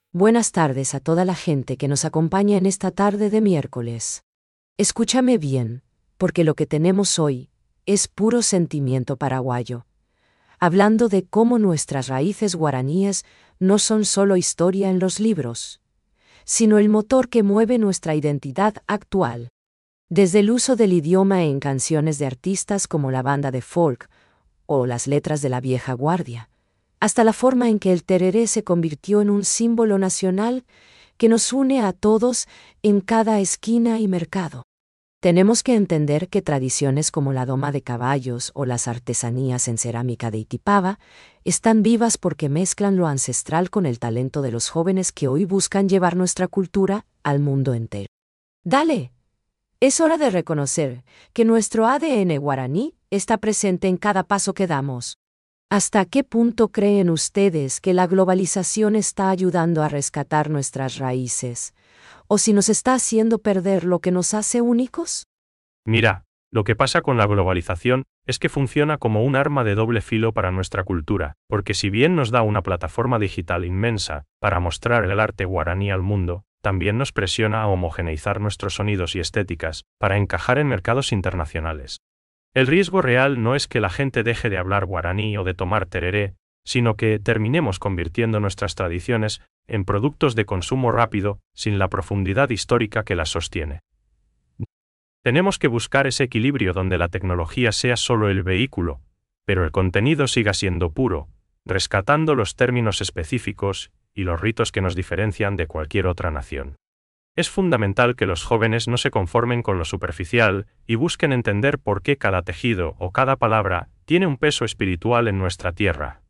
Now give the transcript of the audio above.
Buenas tardes a toda la gente que nos acompaña en esta tarde de miércoles. Escúchame bien, porque lo que tenemos hoy es puro sentimiento paraguayo. Hablando de cómo nuestras raíces guaraníes no son solo historia en los libros, sino el motor que mueve nuestra identidad actual. Desde el uso del idioma en canciones de artistas como la banda de folk o las letras de la vieja guardia, hasta la forma en que el tereré se convirtió en un símbolo nacional que nos une a todos en cada esquina y mercado. Tenemos que entender que tradiciones como la doma de caballos o las artesanías en cerámica de Itipava están vivas porque mezclan lo ancestral con el talento de los jóvenes que hoy buscan llevar nuestra cultura al mundo entero. ¡Dale! Es hora de reconocer que nuestro ADN guaraní está presente en cada paso que damos. ¿Hasta qué punto creen ustedes que la globalización está ayudando a rescatar nuestras raíces? ¿O si nos está haciendo perder lo que nos hace únicos? Mira, lo que pasa con la globalización es que funciona como un arma de doble filo para nuestra cultura, porque si bien nos da una plataforma digital inmensa para mostrar el arte guaraní al mundo, también nos presiona a homogeneizar nuestros sonidos y estéticas para encajar en mercados internacionales. El riesgo real no es que la gente deje de hablar guaraní o de tomar tereré, sino que terminemos convirtiendo nuestras tradiciones en productos de consumo rápido, sin la profundidad histórica que las sostiene. Tenemos que buscar ese equilibrio donde la tecnología sea solo el vehículo, pero el contenido siga siendo puro, rescatando los términos específicos y los ritos que nos diferencian de cualquier otra nación. Es fundamental que los jóvenes no se conformen con lo superficial y busquen entender por qué cada tejido o cada palabra tiene un peso espiritual en nuestra tierra.